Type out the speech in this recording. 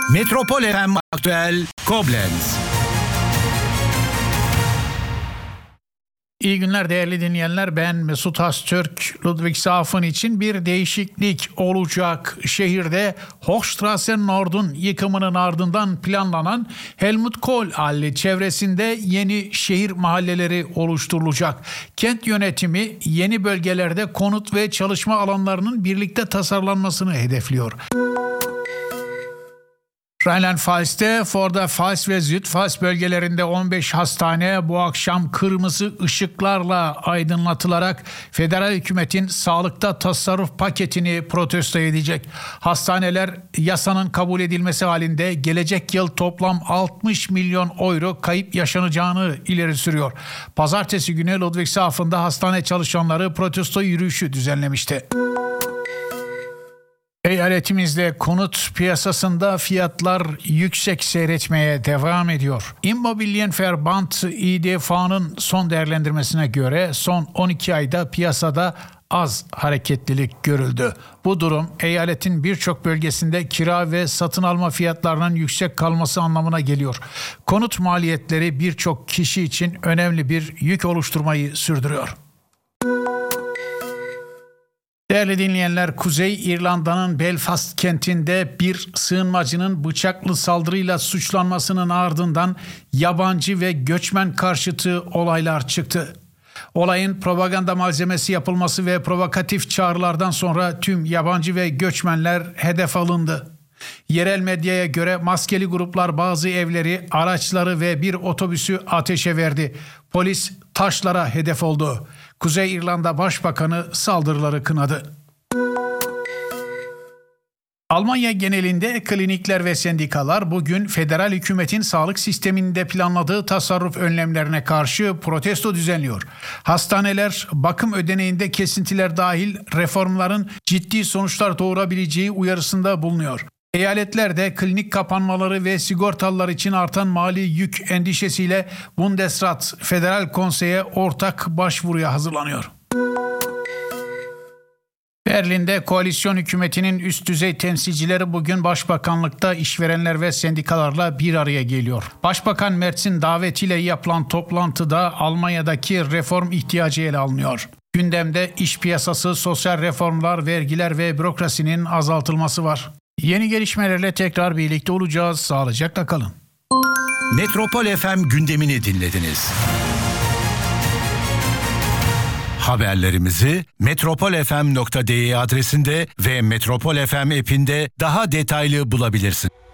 Metropol FM Aktüel Koblenz. İyi günler değerli dinleyenler. Ben Mesut Öztürk. Ludwigshafen için bir değişiklik olacak. Şehirde Hochstraße Nord'un yıkımının ardından planlanan Helmut Kohl Halli çevresinde yeni şehir mahalleleri oluşturulacak. Kent yönetimi yeni bölgelerde konut ve çalışma alanlarının birlikte tasarlanmasını hedefliyor. Rheinland-Pfalz'te, Vorder-Pfalz ve Südpfalz bölgelerinde 15 hastane bu akşam kırmızı ışıklarla aydınlatılarak federal hükümetin sağlıkta tasarruf paketini protesto edecek. Hastaneler yasanın kabul edilmesi halinde gelecek yıl toplam 60 milyon euro kayıp yaşanacağını ileri sürüyor. Pazartesi günü Ludwigshafen'da hastane çalışanları protesto yürüyüşü düzenlemişti. Eyaletimizde konut piyasasında fiyatlar yüksek seyretmeye devam ediyor. Immobilienverband İDV'nin son değerlendirmesine göre son 12 ayda piyasada az hareketlilik görüldü. Bu durum eyaletin birçok bölgesinde kira ve satın alma fiyatlarının yüksek kalması anlamına geliyor. Konut maliyetleri birçok kişi için önemli bir yük oluşturmayı sürdürüyor. Değerli dinleyenler, Kuzey İrlanda'nın Belfast kentinde bir sığınmacının bıçaklı saldırıyla suçlanmasının ardından yabancı ve göçmen karşıtı olaylar çıktı. Olayın propaganda malzemesi yapılması ve provokatif çağrılardan sonra tüm yabancı ve göçmenler hedef alındı. Yerel medyaya göre maskeli gruplar bazı evleri, araçları ve bir otobüsü ateşe verdi. Polis taşlara hedef oldu. Kuzey İrlanda Başbakanı saldırıları kınadı. Almanya genelinde klinikler ve sendikalar bugün federal hükümetin sağlık sisteminde planladığı tasarruf önlemlerine karşı protesto düzenliyor. Hastaneler bakım ödeneğinde kesintiler dahil reformların ciddi sonuçlar doğurabileceği uyarısında bulunuyor. Eyaletlerde klinik kapanmaları ve sigortalılar için artan mali yük endişesiyle Bundesrat Federal Konsey'e ortak başvuruya hazırlanıyor. Berlin'de koalisyon hükümetinin üst düzey temsilcileri bugün başbakanlıkta işverenler ve sendikalarla bir araya geliyor. Başbakan Merz'in davetiyle yapılan toplantıda Almanya'daki reform ihtiyacı ele alınıyor. Gündemde iş piyasası, sosyal reformlar, vergiler ve bürokrasinin azaltılması var. Yeni gelişmelerle tekrar birlikte olacağız. Sağlıcakla kalın. Metropol FM gündemini dinlediniz. Haberlerimizi metropolfm.de adresinde ve Metropol FM app'inde daha detaylı bulabilirsiniz.